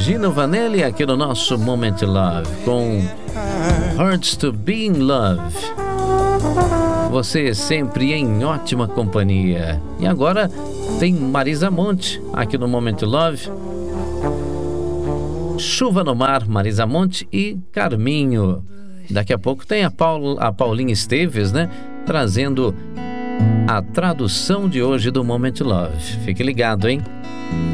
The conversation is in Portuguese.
Gino Vanelli aqui no nosso Moment Love com Hurts to Be in Love. Você sempre em ótima companhia. E agora tem Marisa Monte aqui no Moment Love. Chuva no Mar, Marisa Monte e Carminho. Daqui a pouco tem a Paulinha Esteves, né? Trazendo a tradução de hoje do Moment Love. Fique ligado, hein?